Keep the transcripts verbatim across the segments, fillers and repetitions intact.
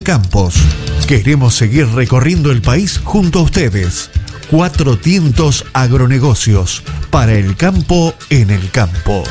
Campos. Queremos seguir recorriendo el país junto a ustedes. Cuatro Tientos Agronegocios, para el campo en el campo.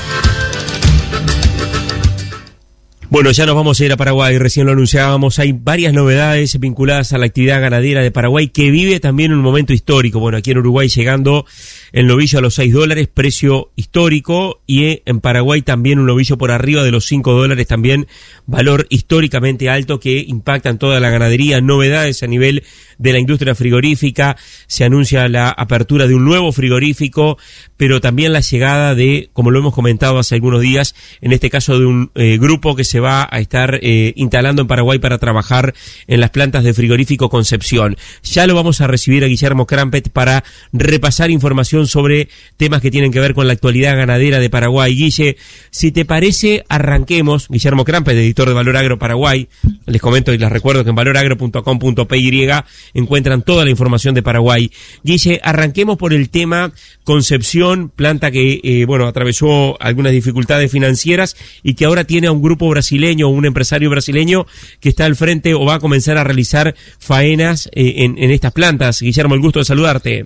Bueno, ya nos vamos a ir a Paraguay, recién lo anunciábamos, hay varias novedades vinculadas a la actividad ganadera de Paraguay, que vive también un momento histórico. Bueno, aquí en Uruguay llegando el novillo a los seis dólares, precio histórico, y en Paraguay también un novillo por arriba de los cinco dólares, también valor históricamente alto que impacta en toda la ganadería. Novedades a nivel de la industria frigorífica, se anuncia la apertura de un nuevo frigorífico, pero también la llegada de, como lo hemos comentado hace algunos días, en este caso de un eh, grupo que se va a estar eh, instalando en Paraguay para trabajar en las plantas de frigorífico Concepción. Ya lo vamos a recibir a Guillermo Crampet para repasar información sobre temas que tienen que ver con la actualidad ganadera de Paraguay. Guille, si te parece, arranquemos. Guillermo Crampet, editor de Valor Agro Paraguay. Les comento y les recuerdo que en valor agro punto com punto p y encuentran toda la información de Paraguay. Guille, arranquemos por el tema Concepción, planta que, eh, bueno, atravesó algunas dificultades financieras y que ahora tiene a un grupo brasileño, un empresario brasileño que está al frente o va a comenzar a realizar faenas eh, en, en estas plantas. Guillermo, el gusto de saludarte.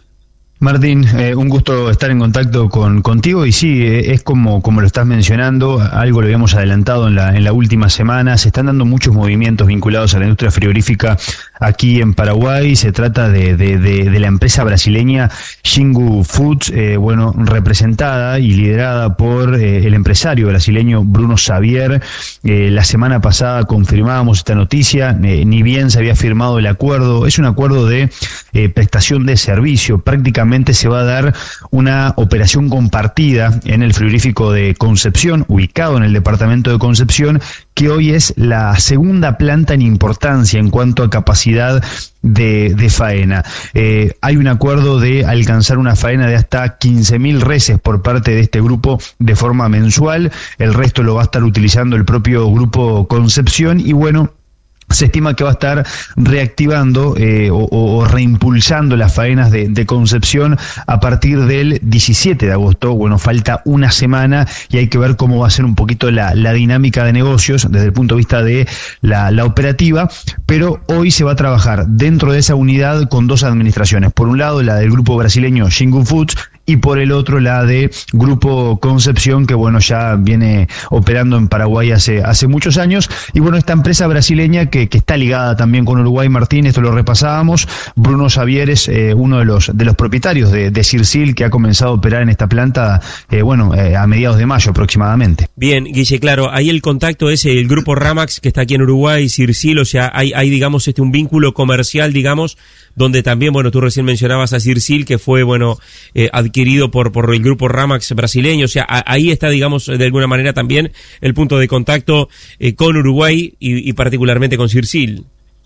Martín, eh, un gusto estar en contacto con contigo y sí, eh, es como como lo estás mencionando, algo lo habíamos adelantado en la en la última semana. Se están dando muchos movimientos vinculados a la industria frigorífica aquí en Paraguay. Se trata de de, de, de la empresa brasileña Xingu Foods, eh, bueno, representada y liderada por eh, el empresario brasileño Bruno Xavier. Eh, la semana pasada confirmábamos esta noticia, eh, ni bien se había firmado el acuerdo. Es un acuerdo de eh, prestación de servicio, prácticamente se va a dar una operación compartida en el frigorífico de Concepción, ubicado en el departamento de Concepción, que hoy es la segunda planta en importancia en cuanto a capacidad de, de faena. Eh, hay un acuerdo de alcanzar una faena de hasta quince mil reses por parte de este grupo de forma mensual. El resto lo va a estar utilizando el propio grupo Concepción y bueno, se estima que va a estar reactivando eh, o, o reimpulsando las faenas de, de Concepción a partir del diecisiete de agosto. Bueno, falta una semana y hay que ver cómo va a ser un poquito la, la dinámica de negocios desde el punto de vista de la, la operativa, pero hoy se va a trabajar dentro de esa unidad con dos administraciones. Por un lado, la del grupo brasileño Xingu Foods y por el otro la de Grupo Concepción, que bueno, ya viene operando en Paraguay hace, hace muchos años. Y bueno, esta empresa brasileña que, que está ligada también con Uruguay, Martín, esto lo repasábamos. Bruno Xavier es eh, uno de los de los propietarios de, de Cirsil, que ha comenzado a operar en esta planta, eh, bueno, eh, a mediados de mayo aproximadamente. Bien, Guille, claro, ahí el contacto es el Grupo Ramax, que está aquí en Uruguay, Cirsil, o sea, hay, hay digamos, este un vínculo comercial, digamos, donde también, bueno, tú recién mencionabas a Cirsil, que fue, bueno, eh, adquirido por por el grupo Ramax brasileño, o sea, a, ahí está, digamos, de alguna manera también el punto de contacto eh, con Uruguay y, y particularmente con Cirsil.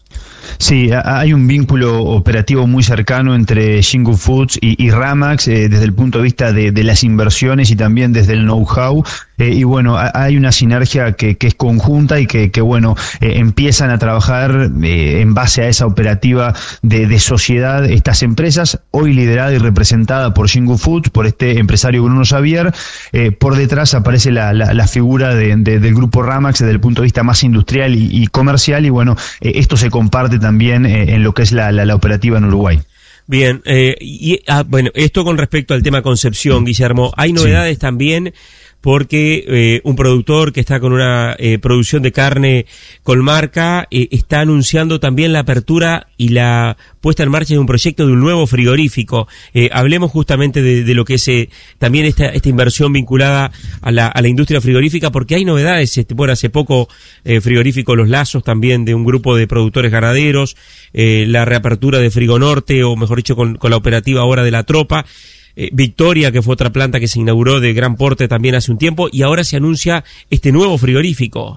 Sí, hay un vínculo operativo muy cercano entre Xingu Foods y, y Ramax eh, desde el punto de vista de, de las inversiones y también desde el know-how. Eh, y bueno, hay una sinergia que, que es conjunta y que, que bueno, eh, empiezan a trabajar eh, en base a esa operativa de, de sociedad estas empresas, hoy liderada y representada por Xingu Foods, por este empresario Bruno Xavier. Eh, por detrás aparece la, la, la figura de, de, del grupo Ramax desde el punto de vista más industrial y, y comercial y bueno, eh, esto se comparte también eh, en lo que es la, la, la operativa en Uruguay. Bien, eh, y ah, bueno, esto con respecto al tema Concepción, Guillermo, hay novedades sí. también porque eh, un productor que está con una eh, producción de carne con marca eh, está anunciando también la apertura y la puesta en marcha de un proyecto de un nuevo frigorífico. Eh, hablemos justamente de, de lo que es eh, también esta esta inversión vinculada a la a la industria frigorífica, porque hay novedades. Este, bueno, hace poco eh, frigorífico Los Lazos también, de un grupo de productores ganaderos, eh, la reapertura de Frigo Norte, o mejor dicho, con, con la operativa ahora de La Tropa. Eh, Victoria, que fue otra planta que se inauguró de gran porte también hace un tiempo, y ahora se anuncia este nuevo frigorífico.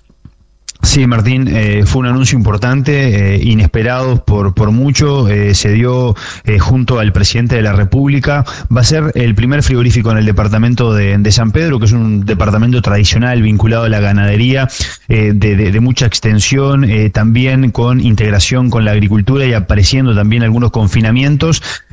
Sí, Martín, eh, fue un anuncio importante, eh, inesperado por por mucho, eh, se dio eh, junto al presidente de la República. Va a ser el primer frigorífico en el departamento de, de San Pedro, que es un departamento tradicional vinculado a la ganadería, eh, de, de, de mucha extensión, eh, también con integración con la agricultura y apareciendo también algunos confinamientos.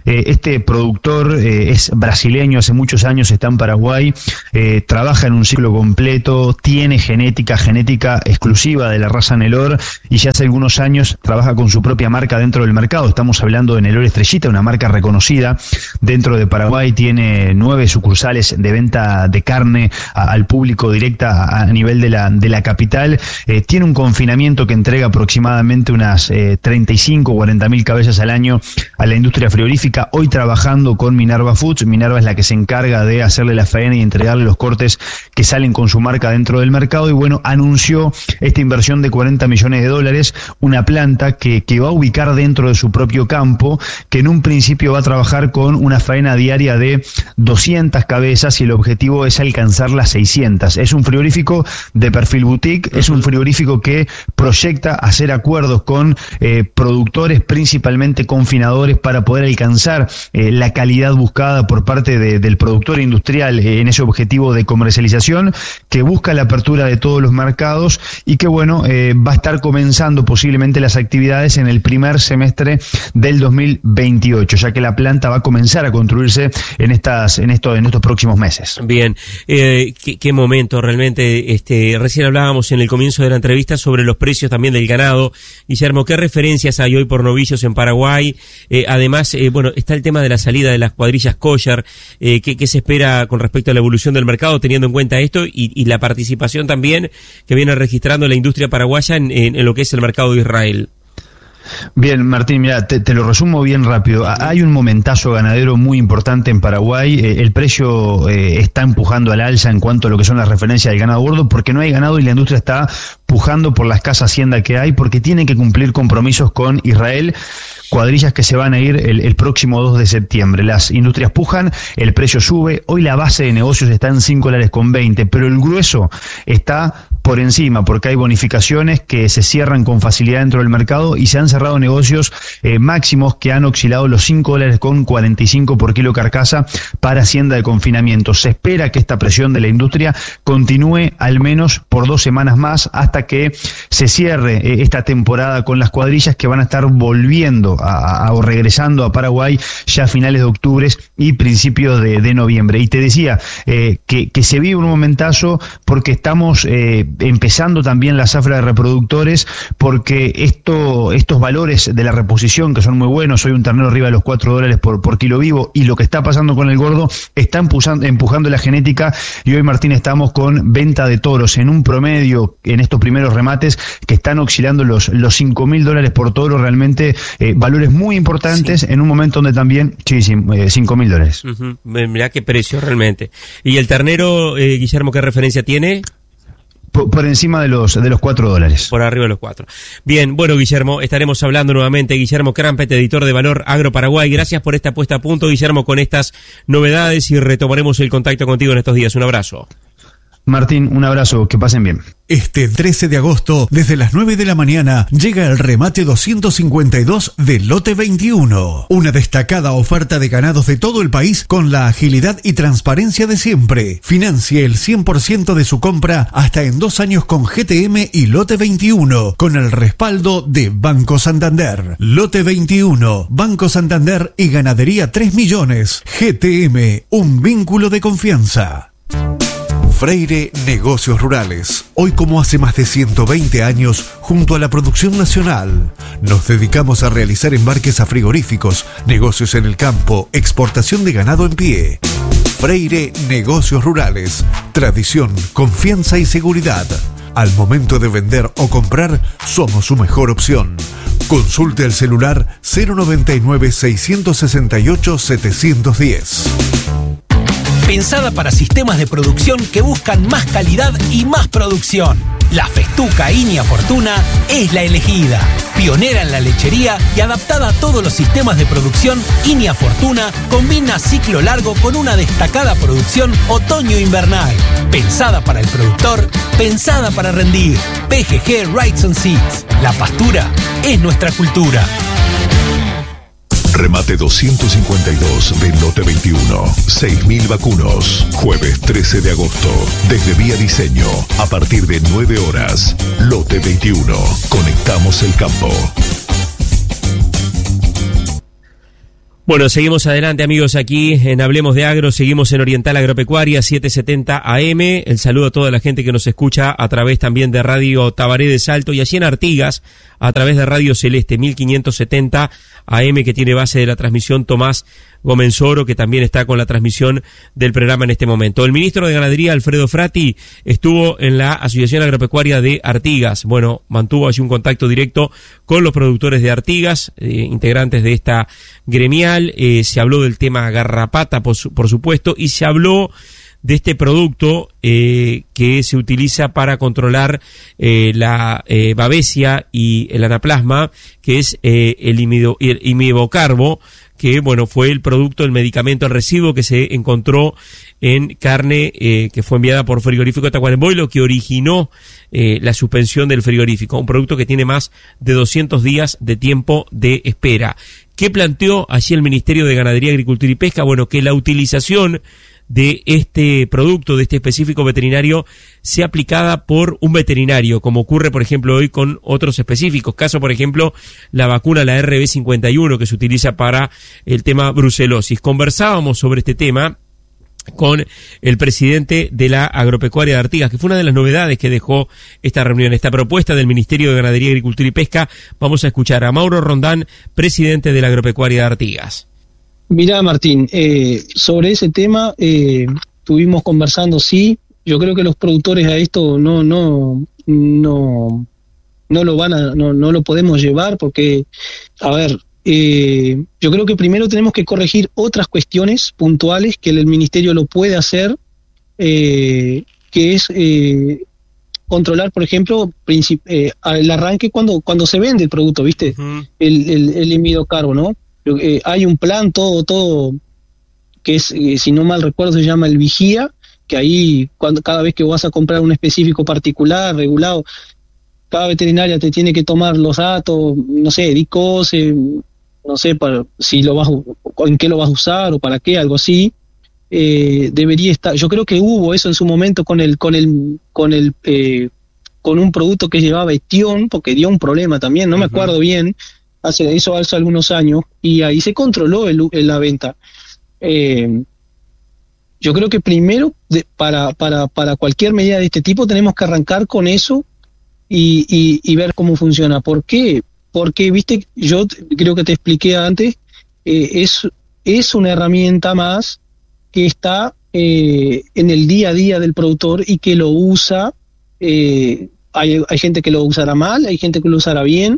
Eh, este productor eh, es brasileño, hace muchos años está en Paraguay, eh, trabaja en un ciclo completo, tiene genética, genética exclusiva de la raza Nelor, y ya hace algunos años trabaja con su propia marca dentro del mercado. Estamos hablando de Nelor Estrellita, una marca reconocida dentro de Paraguay. Tiene nueve sucursales de venta de carne a, al público directa a, a nivel de la, de la capital. Eh, tiene un confinamiento que entrega aproximadamente unas eh, treinta y cinco, cuarenta mil cabezas al año a la industria frigorífica, hoy trabajando con Minerva Foods. Minerva es la que se encarga de hacerle la faena y entregarle los cortes que salen con su marca dentro del mercado, y bueno, anunció esta inversión de cuarenta millones de dólares, una planta que, que va a ubicar dentro de su propio campo, que en un principio va a trabajar con una faena diaria de doscientas cabezas y el objetivo es alcanzar las seiscientas. Es un frigorífico de perfil boutique, es un frigorífico que proyecta hacer acuerdos con eh, productores, principalmente confinadores, para poder alcanzar eh, la calidad buscada por parte de, del productor industrial eh, en ese objetivo de comercialización, que busca la apertura de todos los mercados y que bueno, eh, va a estar comenzando posiblemente las actividades en el primer semestre del dos mil veintiocho, ya que la planta va a comenzar a construirse en estas en esto en estos próximos meses. Bien, eh, qué, qué momento realmente. Este, recién hablábamos en el comienzo de la entrevista sobre los precios también del ganado. Guillermo, ¿qué referencias hay hoy por novillos en Paraguay? Eh, además, eh, bueno, está el tema de la salida de las cuadrillas kosher. Eh, ¿qué, ¿Qué se espera con respecto a la evolución del mercado teniendo en cuenta esto y, y la participación también que viene registrando la industria paraguaya en, en, en lo que es el mercado de Israel? Bien, Martín, mira, te, te lo resumo bien rápido. Hay un momentazo ganadero muy importante en Paraguay. Eh, el precio eh, está empujando al alza en cuanto a lo que son las referencias del ganado gordo, porque no hay ganado y la industria está pujando por la escasa hacienda que hay, porque tiene que cumplir compromisos con Israel. Cuadrillas que se van a ir el, el próximo dos de septiembre. Las industrias pujan, el precio sube. Hoy la base de negocios está en cinco dólares con veinte, pero el grueso está por encima, porque hay bonificaciones que se cierran con facilidad dentro del mercado y se han cerrado negocios eh, máximos que han oscilado los cinco dólares con cuarenta y cinco por kilo carcasa para hacienda de confinamiento. Se espera que esta presión de la industria continúe al menos por dos semanas más hasta que se cierre eh, esta temporada con las cuadrillas que van a estar volviendo a, a, o regresando a Paraguay ya a finales de octubre y principios de, de noviembre. Y te decía eh, que, que se vive un momentazo porque estamos eh, empezando también la zafra de reproductores, porque esto, estos valores de la reposición que son muy buenos, hoy un ternero arriba de los cuatro dólares por, por kilo vivo, y lo que está pasando con el gordo está empujando, empujando la genética, y hoy, Martín, estamos con venta de toros en un promedio en estos primeros remates que están oscilando los, los cinco mil dólares por toro, realmente eh, valores muy importantes, sí, en un momento donde también, sí, sí eh, cinco mil dólares. Uh-huh. Mirá qué precio realmente. ¿Y el ternero, eh, Guillermo, qué referencia tiene? Por, por encima de los de los cuatro dólares. Por arriba de los cuatro. Bien, bueno, Guillermo, estaremos hablando nuevamente. Guillermo Crampet, editor de Valor Agro Paraguay. Gracias por esta puesta a punto, Guillermo, con estas novedades, y retomaremos el contacto contigo en estos días. Un abrazo. Martín, un abrazo, que pasen bien. Este trece de agosto, desde las nueve de la mañana, llega el remate doscientos cincuenta y dos de Lote veintiuno. Una destacada oferta de ganados de todo el país con la agilidad y transparencia de siempre. Financie el cien por ciento de su compra hasta en dos años con G T M y Lote veintiuno, con el respaldo de Banco Santander. Lote veintiuno, Banco Santander y Ganadería tres millones. G T M, un vínculo de confianza. Freire Negocios Rurales. Hoy, como hace más de ciento veinte años, junto a la producción nacional, nos dedicamos a realizar embarques a frigoríficos, negocios en el campo, exportación de ganado en pie. Freire Negocios Rurales. Tradición, confianza y seguridad. Al momento de vender o comprar, somos su mejor opción. Consulte el celular cero noventa y nueve, seiscientos sesenta y ocho, setecientos diez. Pensada para sistemas de producción que buscan más calidad y más producción. La Festuca Inia Fortuna es la elegida. Pionera en la lechería y adaptada a todos los sistemas de producción, Inia Fortuna combina ciclo largo con una destacada producción otoño-invernal. Pensada para el productor, pensada para rendir. P G G Rights and Seeds. La pastura es nuestra cultura. Remate doscientos cincuenta y dos de Lote veintiuno. seis mil vacunos. Jueves trece de agosto. Desde Vía Diseño. A partir de nueve horas. Lote veintiuno. Conectamos el campo. Bueno, seguimos adelante, amigos, aquí en Hablemos de Agro, seguimos en Oriental Agropecuaria setecientos setenta A M. El saludo a toda la gente que nos escucha a través también de Radio Tabaré de Salto y allí en Artigas a través de Radio Celeste mil quinientos setenta A M, que tiene base de la transmisión Tomás Gomenzoro, que también está con la transmisión del programa en este momento. El ministro de Ganadería, Alfredo Frati, estuvo en la Asociación Agropecuaria de Artigas. Bueno, mantuvo allí un contacto directo con los productores de Artigas, eh, integrantes de esta gremial. Eh, se habló del tema garrapata, por, su, por supuesto, y se habló de este producto eh, que se utiliza para controlar eh, la eh, babesia y el anaplasma, que es eh, el, imido, el imidocarbo, que bueno, fue el producto, el medicamento, el residuo que se encontró en carne eh, que fue enviada por Frigorífico Tacuarembó y lo que originó eh, la suspensión del frigorífico, un producto que tiene más de doscientos días de tiempo de espera. ¿Qué planteó allí el Ministerio de Ganadería, Agricultura y Pesca? Bueno, que la utilización de este producto, de este específico veterinario, sea aplicada por un veterinario, como ocurre, por ejemplo, hoy con otros específicos. Caso, por ejemplo, la vacuna, la R B cincuenta y uno, que se utiliza para el tema brucelosis. Conversábamos sobre este tema con el presidente de la Agropecuaria de Artigas, que fue una de las novedades que dejó esta reunión, esta propuesta del Ministerio de Ganadería, Agricultura y Pesca. Vamos a escuchar a Mauro Rondán, presidente de la Agropecuaria de Artigas. Mirá, Martín, eh, sobre ese tema eh, estuvimos conversando, sí. Yo creo que los productores a esto no no no no lo van a no no lo podemos llevar porque, a ver, eh, yo creo que primero tenemos que corregir otras cuestiones puntuales que el ministerio lo puede hacer, eh, que es eh, controlar, por ejemplo, princip- eh, el arranque cuando cuando se vende el producto, ¿viste? Uh-huh. El el, el imidocarbo, ¿no? Eh, hay un plan todo todo que es, eh, si no mal recuerdo, se llama el vigía, que ahí cuando cada vez que vas a comprar un específico particular regulado, cada veterinaria te tiene que tomar los datos, no sé, dicose, no sé para si lo vas en qué lo vas a usar o para qué, algo así. Eh, debería estar, yo creo que hubo eso en su momento con el con el con el eh, con un producto que llevaba etión, porque dio un problema también, no uh-huh. me acuerdo bien. Hace eso hace algunos años, y ahí se controló el, el, la venta. Eh, yo creo que primero, de, para, para, para cualquier medida de este tipo, tenemos que arrancar con eso y, y, y ver cómo funciona. ¿Por qué? Porque, viste, yo creo que te expliqué antes, eh, es, es una herramienta más que está eh, en el día a día del productor y que lo usa. Eh, hay, hay gente que lo usará mal, hay gente que lo usará bien,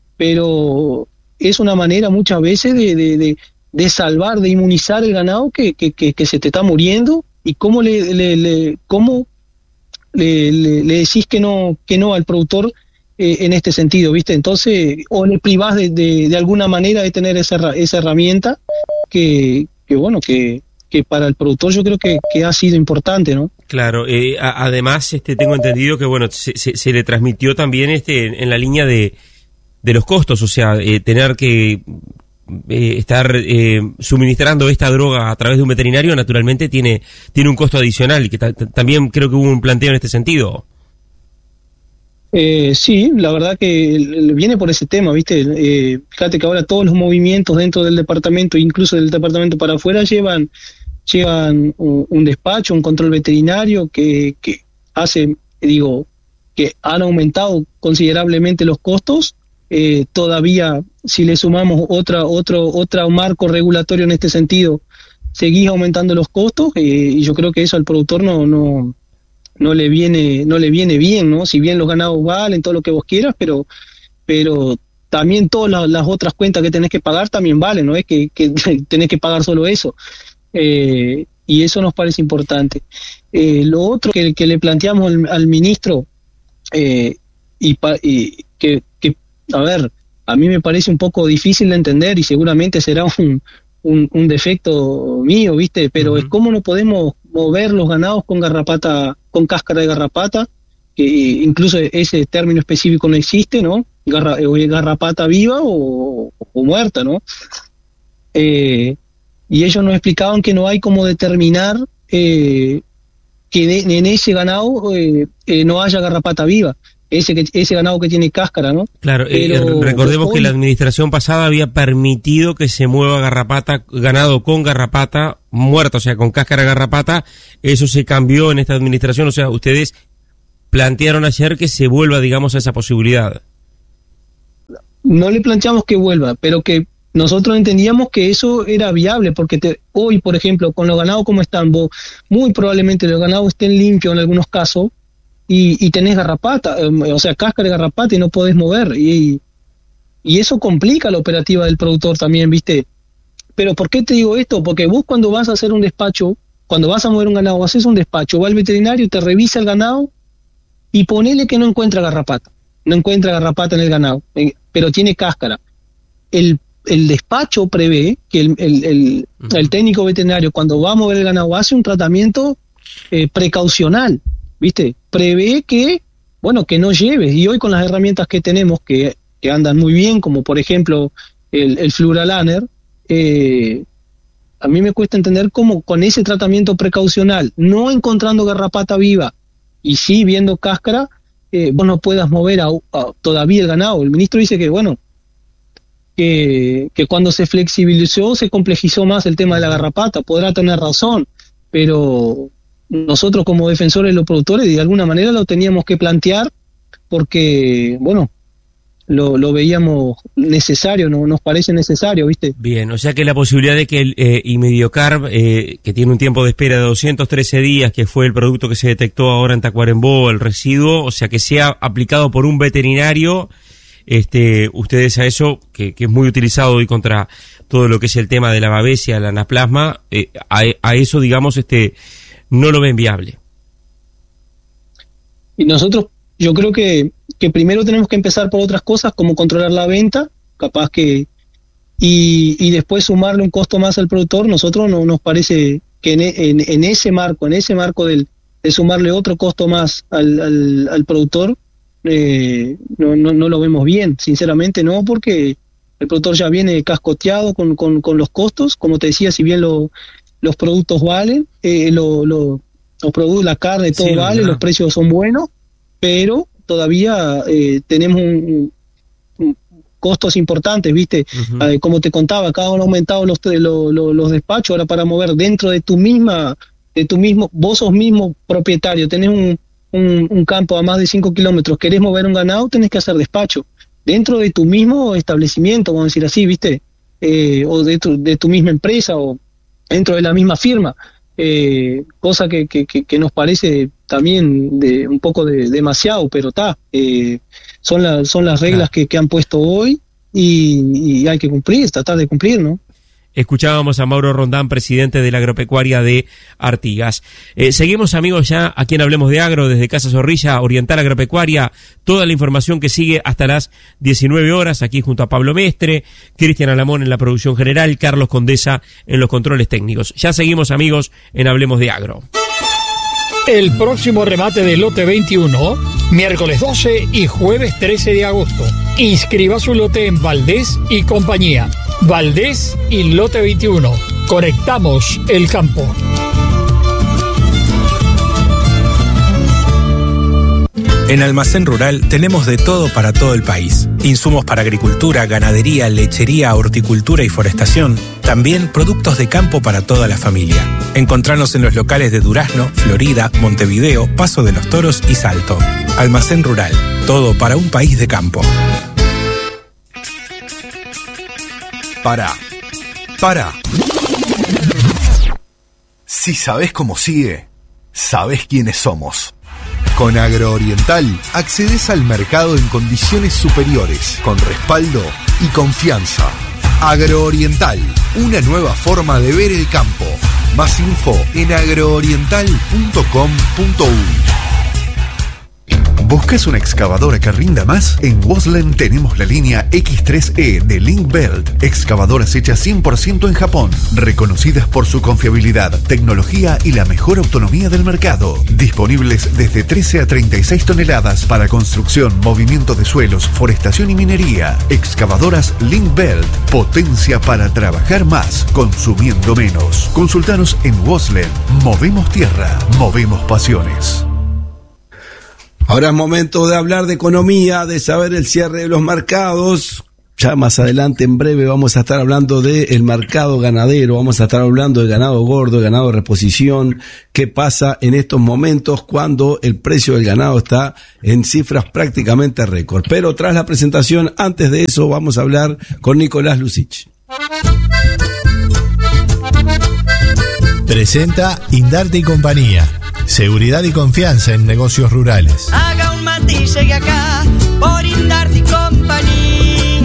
pero es una manera muchas veces de, de, de, de salvar, de inmunizar el ganado que, que, que, que se te está muriendo, y cómo le, le, le cómo le, le, le decís que no que no al productor eh, en este sentido, ¿viste? Entonces, o le privás de, de, de alguna manera de tener esa, esa herramienta que, que bueno, que, que para el productor yo creo que, que ha sido importante, ¿no? Claro, eh, a, además este tengo entendido que bueno, se, se, se le transmitió también este en, en la línea de de los costos, o sea, eh, tener que eh, estar eh, suministrando esta droga a través de un veterinario, naturalmente tiene tiene un costo adicional, y que ta- también creo que hubo un planteo en este sentido. Eh, sí, la verdad que viene por ese tema, ¿viste? Eh, fíjate que ahora todos los movimientos dentro del departamento, incluso del departamento para afuera, llevan llevan un, un despacho, un control veterinario que, que hace, digo, que han aumentado considerablemente los costos. Eh, todavía, si le sumamos otra otro otro marco regulatorio en este sentido, seguís aumentando los costos, eh, y yo creo que eso al productor no no no le viene no le viene bien, ¿no? Si bien los ganados valen todo lo que vos quieras, pero pero también todas las, las otras cuentas que tenés que pagar también valen, no es que, que tenés que pagar solo eso, eh, y eso nos parece importante. Eh, lo otro que, que le planteamos al, al ministro, eh, y, pa, y que, que a ver, a mí me parece un poco difícil de entender, y seguramente será un, un, un defecto mío, ¿viste? Pero uh-huh. es cómo no podemos mover los ganados con garrapata, con cáscara de garrapata, que incluso ese término específico no existe, ¿no? Garra, garrapata viva o, o muerta, ¿no? Eh, y ellos nos explicaban que no hay cómo determinar eh, que de, en ese ganado eh, eh, no haya garrapata viva. ese que, ese ganado que tiene cáscara, ¿no? Claro, Pero eh, recordemos hoy, que la administración pasada había permitido que se mueva garrapata, ganado con garrapata muerta, o sea, con cáscara de garrapata. Eso se cambió en esta administración, o sea, ustedes plantearon ayer que se vuelva, digamos, a esa posibilidad. No le planteamos que vuelva, pero que nosotros entendíamos que eso era viable, porque te, hoy, por ejemplo, con los ganados como están, vos, muy probablemente los ganados estén limpios en algunos casos, y, y tenés garrapata, eh, o sea, cáscara de garrapata y no podés mover, y, y eso complica la operativa del productor también, ¿viste? Pero ¿por qué te digo esto? Porque vos cuando vas a hacer un despacho, cuando vas a mover un ganado, haces un despacho, va el veterinario, te revisa el ganado, y ponele que no encuentra garrapata, no encuentra garrapata en el ganado, eh, pero tiene cáscara. El, el despacho prevé que el, el, el, el técnico veterinario, cuando va a mover el ganado, hace un tratamiento eh, precaucional, ¿viste? Prevé que, bueno, que no lleves, y hoy con las herramientas que tenemos, que, que andan muy bien, como por ejemplo el, el Fluralaner, eh, a mí me cuesta entender cómo con ese tratamiento precaucional, no encontrando garrapata viva, y sí viendo cáscara, eh, vos no puedas mover a, a, todavía el ganado. El ministro dice que, bueno, que, que cuando se flexibilizó se complejizó más el tema de la garrapata, podrá tener razón, pero nosotros como defensores de los productores de alguna manera lo teníamos que plantear porque, bueno, lo, lo veíamos necesario, no nos parece necesario, ¿viste? Bien, o sea que la posibilidad de que el eh, Imidiocarb, eh, que tiene un tiempo de espera de doscientos trece días, que fue el producto que se detectó ahora en Tacuarembó, el residuo, o sea que sea aplicado por un veterinario, este, ustedes a eso, que, que es muy utilizado hoy contra todo lo que es el tema de la babesia, la anaplasma, eh, a, a eso, digamos, este, no lo ven viable. Y nosotros, yo creo que, que primero tenemos que empezar por otras cosas, como controlar la venta, capaz que, y, y después sumarle un costo más al productor. Nosotros no nos parece que en, en, en ese marco, en ese marco del, de sumarle otro costo más al, al, al productor, eh, no, no, no lo vemos bien, sinceramente no, porque el productor ya viene cascoteado con, con, con los costos, como te decía, si bien lo, los productos valen, eh, lo, lo, los productos, la carne, todo sí, vale, ¿verdad? Los precios son buenos, pero todavía eh, tenemos un, un, costos importantes, ¿viste? Uh-huh. Eh, como te contaba, acá han aumentado los, los, los, los despachos, ahora para mover dentro de tu misma, de tu mismo, vos sos mismo propietario, tenés un, un, un campo a más de cinco kilómetros, querés mover un ganado, tenés que hacer despacho, dentro de tu mismo establecimiento, vamos a decir así, ¿viste? Eh, o de tu, de tu misma empresa, o dentro de la misma firma, eh, cosa que, que, que nos parece también de un poco de demasiado, pero está, eh, son, la, son las reglas que, que han puesto hoy y, y hay que cumplir, tratar de cumplir, ¿no? Escuchábamos a Mauro Rondán, presidente de la agropecuaria de Artigas. Eh, seguimos, amigos, ya aquí en Hablemos de Agro, desde Casa Zorrilla, Oriental Agropecuaria, toda la información que sigue hasta las diecinueve horas, aquí junto a Pablo Mestre, Cristian Alamón en la producción general, Carlos Condesa en los controles técnicos. Ya seguimos, amigos, en Hablemos de Agro. El próximo remate del lote veintiuno, miércoles doce y jueves trece de agosto. Inscriba su lote en Valdés y compañía. Valdés y lote veintiuno. Conectamos el campo. En Almacén Rural tenemos de todo para todo el país. Insumos para agricultura, ganadería, lechería, horticultura y forestación. También productos de campo para toda la familia. Encontranos en los locales de Durazno, Florida, Montevideo, Paso de los Toros y Salto. Almacén Rural, todo para un país de campo. Para, para. Si sabés cómo sigue, sabés quiénes somos. Con Agrooriental accedes al mercado en condiciones superiores, con respaldo y confianza. Agrooriental, una nueva forma de ver el campo. Más info en agrooriental punto com punto uy. ¿Buscas una excavadora que rinda más? En Waslen tenemos la línea equis tres e de Link-Belt. Excavadoras hechas cien por ciento en Japón, reconocidas por su confiabilidad, tecnología y la mejor autonomía del mercado. Disponibles desde trece a treinta y seis toneladas para construcción, movimiento de suelos, forestación y minería. Excavadoras Link-Belt. Potencia para trabajar más, consumiendo menos. Consultanos en Waslen. Movemos tierra, movemos pasiones. Ahora es momento de hablar de economía, de saber el cierre de los mercados. Ya más adelante, en breve, vamos a estar hablando del mercado ganadero, vamos a estar hablando del ganado gordo, el ganado de reposición, qué pasa en estos momentos cuando el precio del ganado está en cifras prácticamente récord. Pero tras la presentación, antes de eso, vamos a hablar con Nicolás Lucich. Presenta Indarte y Compañía. Seguridad y confianza en negocios rurales. Haga un mate y llegue acá por Indarte y Compañía.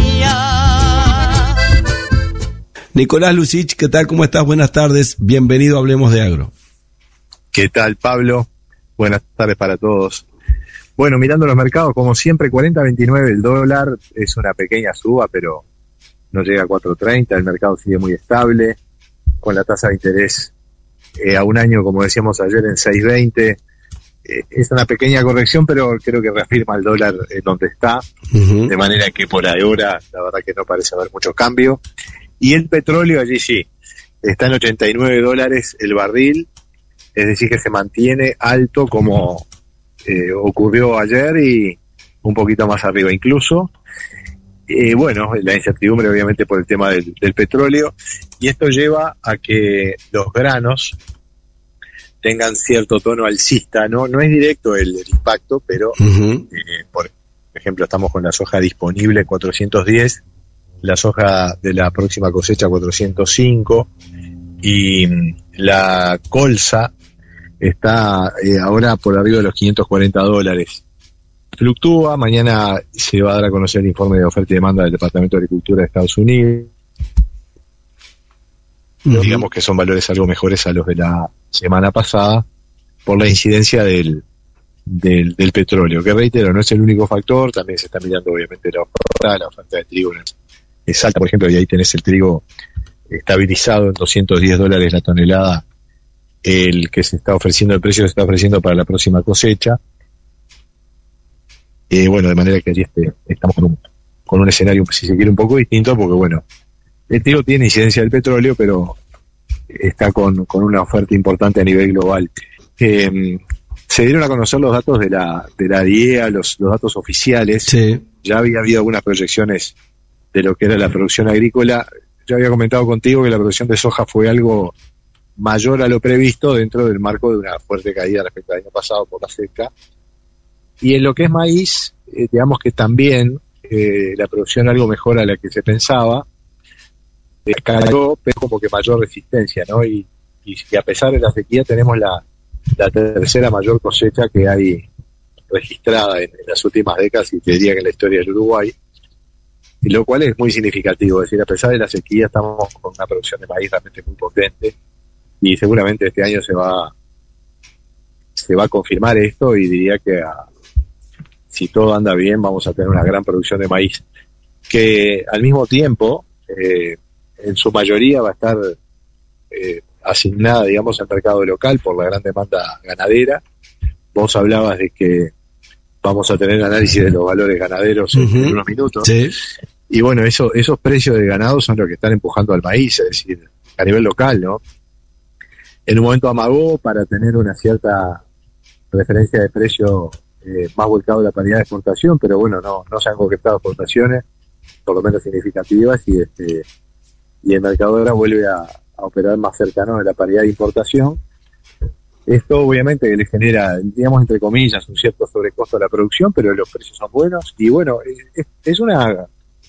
Nicolás Lucich, ¿qué tal? ¿Cómo estás? Buenas tardes. Bienvenido a Hablemos de Agro. ¿Qué tal, Pablo? Buenas tardes para todos. Bueno, mirando los mercados, como siempre, cuarenta veintinueve el dólar, es una pequeña suba, pero no llega a cuatro treinta, el mercado sigue muy estable, con la tasa de interés eh, a un año, como decíamos ayer, en seis veinte. Eh, es una pequeña corrección, pero creo que reafirma el dólar en donde está, uh-huh. De manera que por ahora, la verdad que no parece haber mucho cambio. Y el petróleo allí sí, está en ochenta y nueve dólares el barril, es decir que se mantiene alto como eh, ocurrió ayer y un poquito más arriba incluso. Eh, bueno, la incertidumbre obviamente por el tema del, del petróleo, y esto lleva a que los granos tengan cierto tono alcista, no no es directo el, el impacto, pero uh-huh. eh, por ejemplo estamos con la soja disponible en cuatrocientos diez, la soja de la próxima cosecha cuatrocientos cinco, y la colza está eh, ahora por arriba de los quinientos cuarenta dólares. Fluctúa, mañana se va a dar a conocer el informe de oferta y demanda del Departamento de Agricultura de Estados Unidos. Uh-huh. Digamos que son valores algo mejores a los de la semana pasada por la incidencia del, del, del petróleo, que reitero, no es el único factor, también se está mirando obviamente la oferta, la oferta de trigo es alta, por ejemplo, y ahí tenés el trigo estabilizado en doscientos diez dólares la tonelada, el que se está ofreciendo, el precio que se está ofreciendo para la próxima cosecha. Eh, bueno, de manera que allí este, estamos con un, con un escenario, si se quiere, un poco distinto, porque bueno, el trigo tiene incidencia del petróleo, pero está con, con una oferta importante a nivel global. Eh, se dieron a conocer los datos de la de la D I E A, los, los datos oficiales. Sí. Ya había habido algunas proyecciones de lo que era la producción agrícola. Yo había comentado contigo que la producción de soja fue algo mayor a lo previsto dentro del marco de una fuerte caída respecto al año pasado por la seca. Y en lo que es maíz, eh, digamos que también eh, la producción algo mejor a la que se pensaba, eh, cayó, pero como que mayor resistencia, ¿no? Y, y, y a pesar de la sequía tenemos la, la tercera mayor cosecha que hay registrada en, en las últimas décadas, y te diría que en la historia del Uruguay, y lo cual es muy significativo. Es decir, a pesar de la sequía estamos con una producción de maíz realmente muy potente, y seguramente este año se va se va a confirmar esto, y diría que a, si todo anda bien vamos a tener una gran producción de maíz, que al mismo tiempo eh, en su mayoría va a estar eh, asignada, digamos, al mercado local por la gran demanda ganadera. Vos hablabas de que vamos a tener análisis de los valores ganaderos uh-huh. en unos minutos. Sí. Y bueno, eso, esos precios de ganado son los que están empujando al maíz, es decir, a nivel local, ¿no? En un momento amagó para tener una cierta referencia de precio eh, más volcado a la paridad de exportación, pero bueno, no no se han concretado exportaciones, por lo menos significativas, y este y el mercado ahora vuelve a, a operar más cercano a la paridad de importación. Esto obviamente que le genera, digamos, entre comillas, un cierto sobrecosto a la producción, pero los precios son buenos, y bueno, es, es una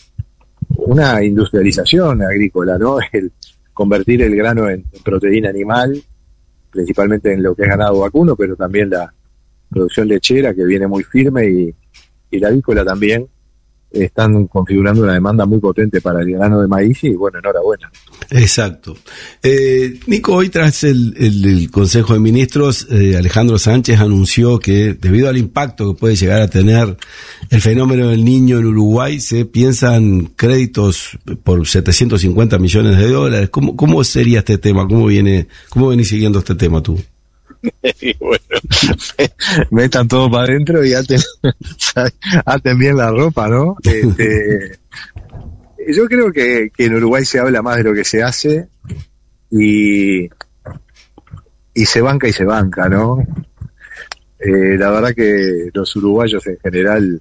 una industrialización agrícola, ¿no? El convertir el grano en proteína animal, principalmente en lo que es ganado vacuno, pero también la producción lechera, que viene muy firme, y, y la avícola también, están configurando una demanda muy potente para el grano de maíz, y bueno, enhorabuena. Exacto. Eh, Nico, hoy tras el, el, el Consejo de Ministros, eh, Alejandro Sánchez anunció que debido al impacto que puede llegar a tener el fenómeno del Niño en Uruguay, se piensan créditos por setecientos cincuenta millones de dólares. ¿Cómo, cómo sería este tema? ¿Cómo viene, cómo venís siguiendo este tema tú? Y bueno, metan todo para adentro y aten, aten bien la ropa, ¿no? Este, yo creo que, que en Uruguay se habla más de lo que se hace, y y se banca y se banca, ¿no? eh, la verdad que los uruguayos en general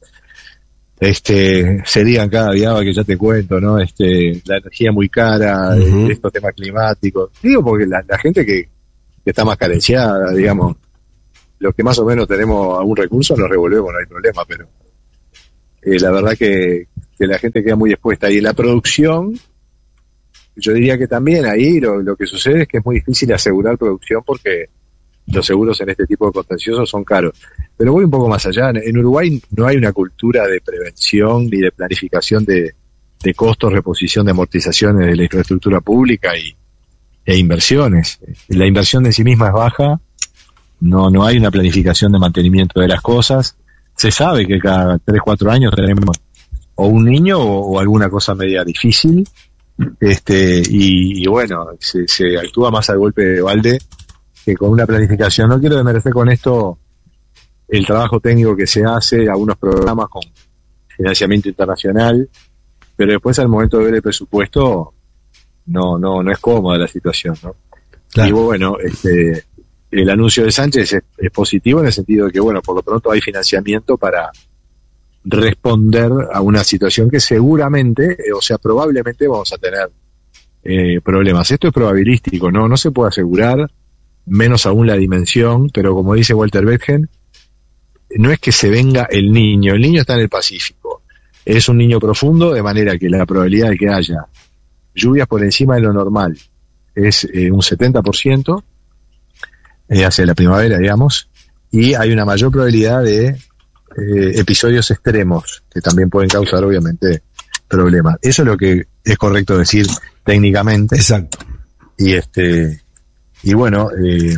este serían cada día que ya te cuento, ¿no? Este, la energía muy cara, uh-huh. estos temas climáticos. Digo porque la, la gente que, que está más carenciada, digamos, los que más o menos tenemos algún recurso nos revolvemos, no hay problema, pero eh, la verdad que, que la gente queda muy expuesta. Y en la producción, yo diría que también ahí lo, lo que sucede es que es muy difícil asegurar producción porque los seguros en este tipo de contenciosos son caros. Pero voy un poco más allá. En Uruguay no hay una cultura de prevención ni de planificación de, de costos, reposición de amortizaciones de la infraestructura pública y, e inversiones. La inversión en sí misma es baja, no, no hay una planificación de mantenimiento de las cosas. Se sabe que cada tres, cuatro años tenemos o un niño o, o alguna cosa media difícil, este y, y bueno, se, se actúa más al golpe de balde que con una planificación. No quiero desmerecer con esto el trabajo técnico que se hace, algunos programas con financiamiento internacional, pero después al momento de ver el presupuesto no no no es cómoda la situación, ¿no? Claro. Y bueno, este el anuncio de Sánchez es, es positivo en el sentido de que, bueno, por lo pronto hay financiamiento para responder a una situación que seguramente, o sea, probablemente vamos a tener eh, problemas. Esto es probabilístico, ¿no? No se puede asegurar, menos aún la dimensión, pero como dice Walter Betgen, no es que se venga el niño, el niño está en el Pacífico, es un niño profundo, de manera que la probabilidad de que haya lluvias por encima de lo normal es eh, un setenta por ciento eh, hacia la primavera, digamos, y hay una mayor probabilidad de eh, episodios extremos que también pueden causar, obviamente, problemas. Eso es lo que es correcto decir técnicamente. Exacto. Y este y bueno, eh,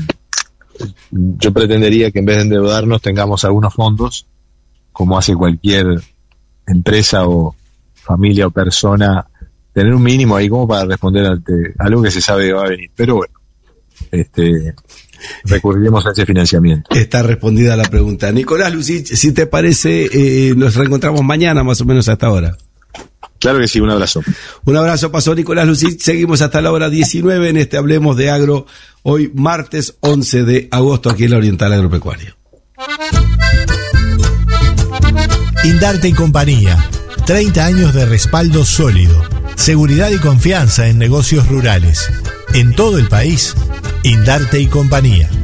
yo pretendería que en vez de endeudarnos tengamos algunos fondos, como hace cualquier empresa o familia o persona, tener un mínimo ahí como para responder ante algo que se sabe que va a venir. Pero bueno, este recurriremos a ese financiamiento. Está respondida la pregunta. Nicolás Lucich, si te parece, eh, nos reencontramos mañana más o menos a esta hora. Claro que sí, un abrazo. Un abrazo, pasó Nicolás Lucich. Seguimos hasta la hora diecinueve en este Hablemos de Agro, hoy martes once de agosto aquí en la Oriental Agropecuaria. Indarte y compañía, treinta años de respaldo sólido, seguridad y confianza en negocios rurales. En todo el país, Indarte y compañía.